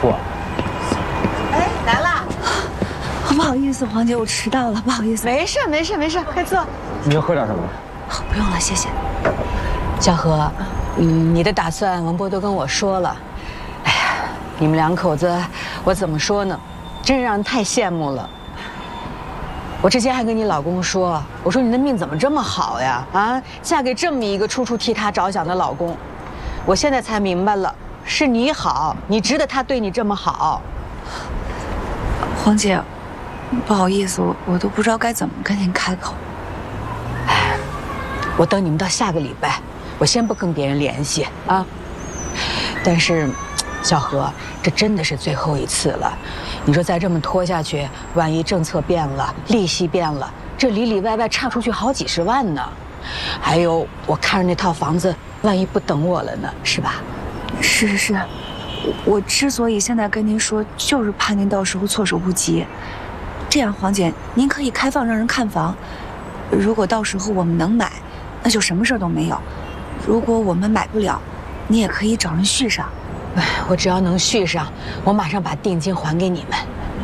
货。 哎，来啦！ 不好意思，黄姐，我迟到了，不好意思。 没事，没事，没事，快坐。 你要喝点什么？ 不用了，谢谢。 小何，你的打算文波都跟我说了。哎呀，你们两口子，我怎么说呢？真是让人太羡慕了。我之前还跟你老公说，我说你的命怎么这么好呀？啊，嫁给这么一个处处替他着想的老公。我现在才明白了，是你好，你值得他对你这么好。 黄姐，不好意思，我都不知道该怎么跟您开口。 哎，我等你们到下个礼拜，我先不跟别人联系啊。但是，小何，这真的是最后一次了。你说再这么拖下去，万一政策变了，利息变了，这里里外外差出去好几十万呢。还有，我看着那套房子，万一不等我了呢，是吧？ 是，我之所以现在跟您说，就是怕您到时候措手不及。这样，黄姐，您可以开放让人看房。如果到时候我们能买，那就什么事都没有；如果我们买不了，你也可以找人续上。 哎，我只要能续上，我马上把定金还给你们。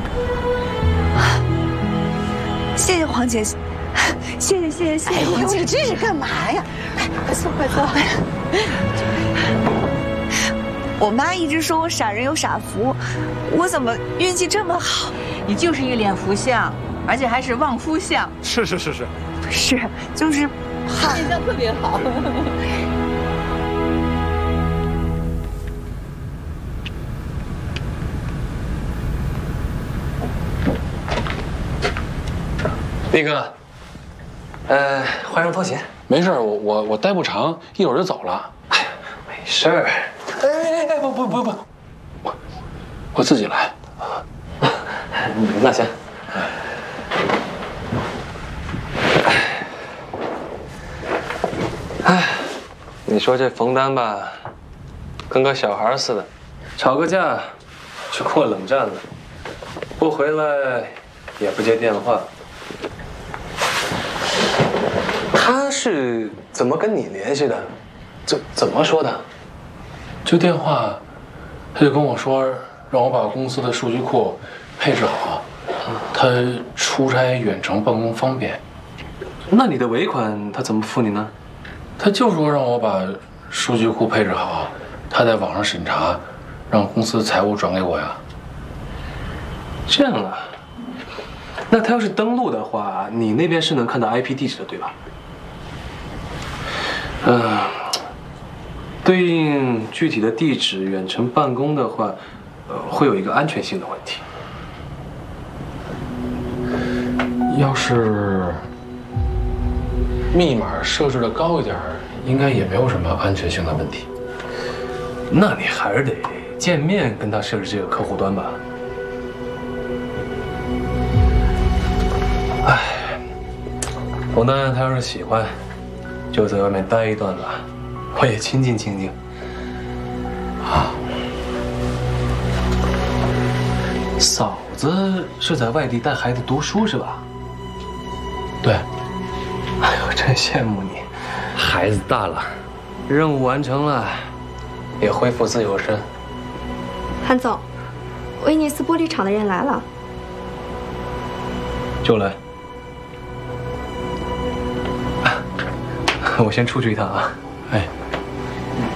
谢谢黄姐，谢谢。 哎呦，你这是干嘛呀？来，快坐，快坐。 我妈一直说我傻人有傻福，我怎么运气这么好？ 你就是一脸福相，而且还是旺夫相。 是， 不是，就是怕。 面相特别好。 力哥，换双拖鞋。 没事，我待不长，一会儿就走了。 哎呀，没事儿。哎，不， 我自己来。 那行。哎，你说这冯丹吧，跟个小孩似的，吵个架就跟我冷战了，不回来也不接电话。他是怎么跟你联系的？怎么说的？ 就电话，他就跟我说，让我把公司的数据库配置好，他出差远程办公方便。 那你的尾款他怎么付你呢？ 他就说让我把数据库配置好，他在网上审查，让公司财务转给我呀。 这样啊？那他要是登录的话，你那边是能看到 IP 地址的，对吧？对应具体的地址远程办公的话，会有一个安全性的问题。 要是密码设置的高一点，应该也没有什么安全性的问题。 那你还是得见面跟他设置这个客户端吧。哎，冯丹他要是喜欢，就在外面待一段吧，我也清静清静。啊，嫂子是在外地带孩子读书是吧？ 对。 哎呦，真羡慕你，孩子大了，任务完成了，也恢复自由身。 韩总，威尼斯玻璃厂的人来了。 就来。我先出去一趟啊。 哎。